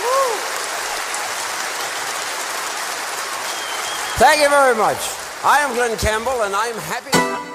Thank you very much. I am Glenn Campbell, and I'm happy.